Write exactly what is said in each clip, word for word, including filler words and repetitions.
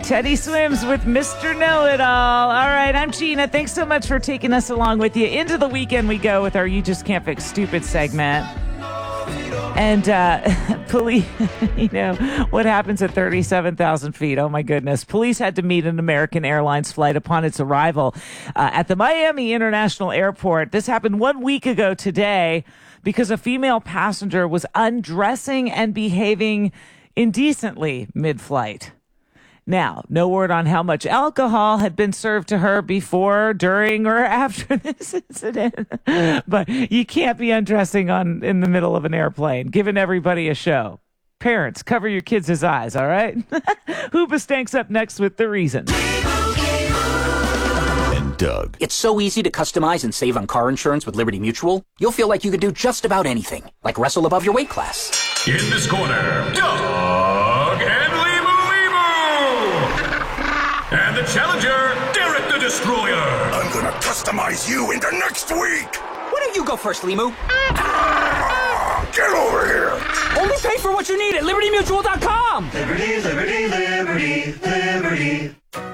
Teddy Swims with Mister Know-It-All. All right, I'm Gina. Thanks so much for taking us along with you. Into the weekend we go with our You Just Can't Fix Stupid segment. And uh, police, you know, what happens at thirty-seven thousand feet? Oh, my goodness. Police had to meet an American Airlines flight upon its arrival uh, at the Miami International Airport. This happened one week ago today because a female passenger was undressing and behaving indecently mid-flight. Now, no word on how much alcohol had been served to her before, during, or after this incident. But you can't be undressing on in the middle of an airplane, giving everybody a show. Parents, cover your kids' eyes, all right? Hoobastank's up next with The Reason. And Doug. It's so easy to customize and save on car insurance with Liberty Mutual. You'll feel like you can do just about anything, like wrestle above your weight class. In this corner, Doug and And the challenger, Derek the Destroyer. I'm gonna customize you into next week. Why don't you go first, Limu? Ah, get over here. Only pay for what you need at Liberty Mutual dot com. Liberty, Liberty, Liberty, Liberty.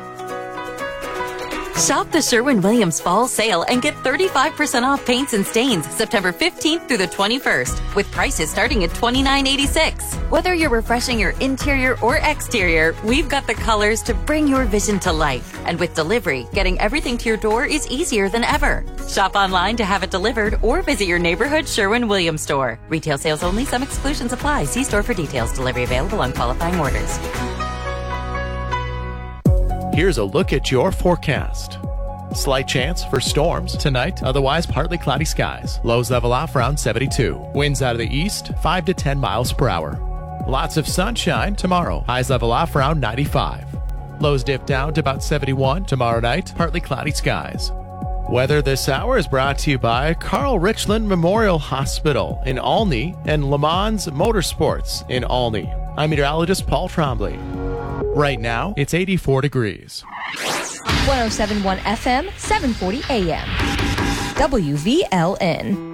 Shop the Sherwin-Williams Fall Sale and get thirty-five percent off paints and stains September fifteenth through the twenty-first, with prices starting at twenty-nine eighty-six. Whether you're refreshing your interior or exterior, we've got the colors to bring your vision to life. And with delivery, getting everything to your door is easier than ever. Shop online to have it delivered or visit your neighborhood Sherwin-Williams store. Retail sales only. Some exclusions apply. See store for details. Delivery available on qualifying orders. Here's a look at your forecast. Slight chance for storms tonight, otherwise partly cloudy skies. Lows level off around seventy-two. Winds out of the east, five to ten miles per hour. Lots of sunshine tomorrow. Highs level off around ninety-five. Lows dip down to about seventy-one. Tomorrow night, partly cloudy skies. Weather this hour is brought to you by Carl Richland Memorial Hospital in Olney and Le Mans Motorsports in Olney. I'm meteorologist Paul Trombley. Right now, it's eighty-four degrees. one oh seven point one F M, seven forty A M. W V L N.